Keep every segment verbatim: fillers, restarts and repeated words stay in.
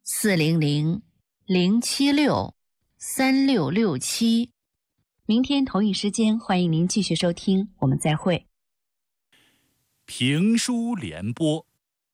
四零零零七六三六六七。明天同一时间，欢迎您继续收听，我们再会。 评书联播。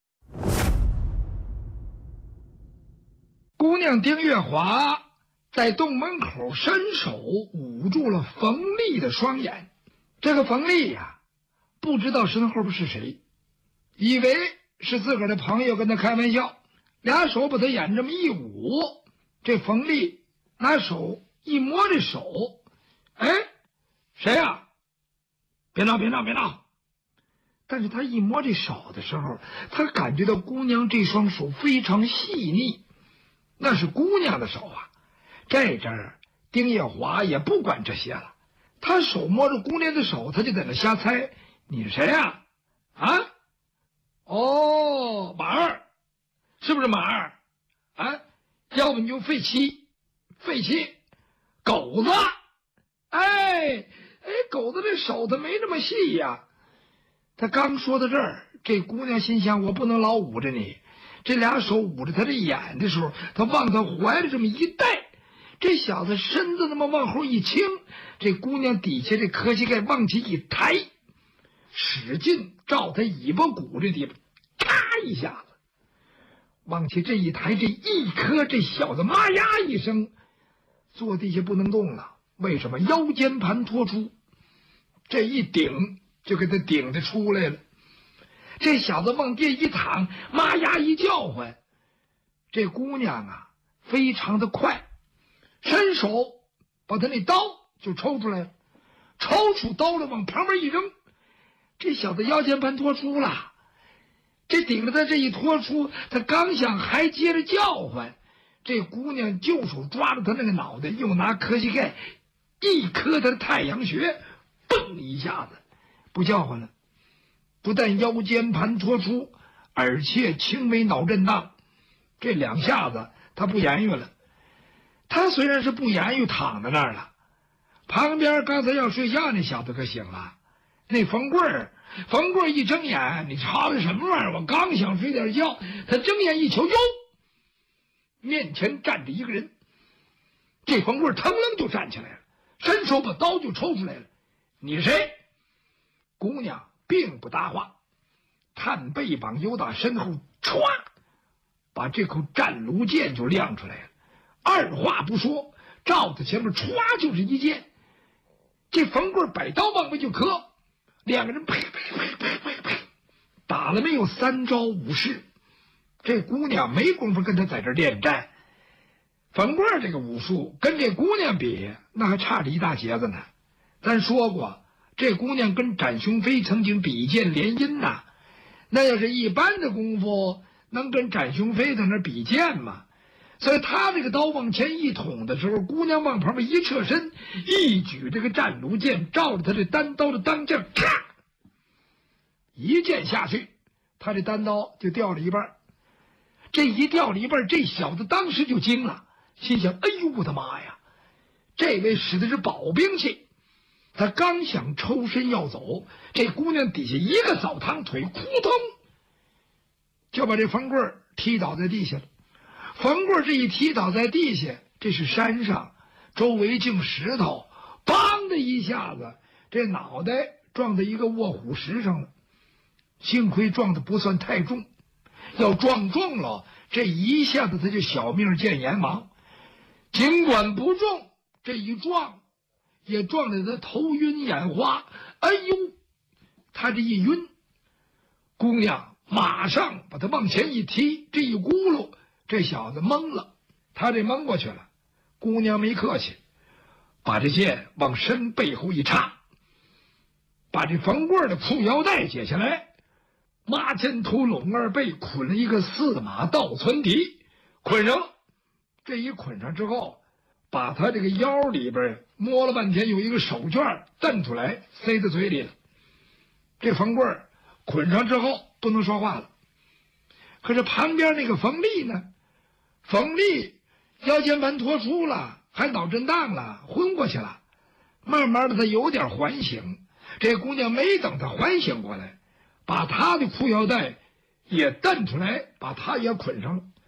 姑娘丁月华在洞门口伸手捂住了冯丽的双眼。这个冯丽呀、啊，不知道身后边是谁，以为是自个儿的朋友跟他开玩笑，俩手把他眼这么一捂。这冯丽拿手一摸这手，哎，谁呀、啊？别闹别闹别闹！但是他一摸这手的时候，他感觉到姑娘这双手非常细腻，那是姑娘的手啊。这阵儿丁月华也不管这些了，他手摸着姑娘的手，他就在那瞎猜，你是谁呀、啊？啊？哦，马二，是不是马二？啊？要不你就费七，费七，狗子，哎哎，狗子这手他没这么细呀。他刚说到这儿，这姑娘心想，我不能老捂着你。这俩手捂着他这眼的时候，他往他怀里这么一带，这小子身子那么往后一倾，这姑娘底下这磕膝盖往起一抬，使劲照他尾巴骨这地方，咔一下子往起这一抬，这一磕，这小子妈呀一声坐地下不能动了。为什么？腰间盘脱出，这一顶就给他顶得出来了。这小子往地一躺，妈呀一叫唤。这姑娘啊非常的快，伸手把他那刀就抽出来了，抽出刀来往旁边一扔。这小子腰间盘脱出了，这顶着他这一脱出，他刚想还接着叫唤，这姑娘就手抓着他那个脑袋，又拿磕膝盖一磕他的太阳穴，嘣一下子不叫唤了。不但腰间盘脱出，而且轻微脑震荡。这两下子他不言语了。他虽然是不言语，躺在那儿了，旁边刚才要睡觉那小子可醒了。那冯贵儿，冯贵儿一睁眼，你吵的什么玩意儿？我刚想睡点觉，他睁眼一瞧，哟，面前站着一个人。这冯贵儿腾楞就站起来了，伸手把刀就抽出来了。你是谁？姑娘并不搭话，探背膀由打身后歘把这口战卢剑就亮出来了，二话不说照他前面歘就是一剑。这冯贵摆刀往外就磕，两个人啪啪啪啪啪啪打了没有三招五式。这姑娘没工夫跟他在这练战。冯贵这个武术跟这姑娘比，那还差着一大截子呢。咱说过，这姑娘跟展雄飞曾经比剑联姻呐，那要是一般的功夫，能跟展雄飞在那比剑吗？所以他这个刀往前一捅的时候，姑娘往旁边一侧身，一举这个战卢剑，照着他这单刀的当将，咔一剑下去，他这单刀就掉了一半。这一掉了一半，这小子当时就惊了，心想：哎呦我的妈呀，这位使的是宝兵器。他刚想抽身要走，这姑娘底下一个扫堂腿，扑通就把这冯贵踢倒在地下了。冯贵这一踢倒在地下，这是山上，周围净石头，梆的一下子，这脑袋撞在一个卧虎石上了。幸亏撞的不算太重，要撞重了，这一下子他就小命见阎王。尽管不重，这一撞也撞得他头晕眼花。哎呦，他这一晕，姑娘马上把他往前一踢，这一咕噜，这小子懵了，他这懵过去了。姑娘没客气，把这剑往身背后一插，把这冯贵的裤腰带解下来，马前头拢二背捆了一个四马倒攒蹄，捆上了。这一捆上之后，把他这个腰里边摸了半天，有一个手绢蹬出来塞在嘴里了。这冯贵捆上之后不能说话了。可是旁边那个冯丽呢，冯丽腰间盘脱出了，还脑震荡了，昏过去了。慢慢的他有点缓醒，这姑娘没等他缓醒过来，把他的裤腰带也蹬出来，把他也捆上了。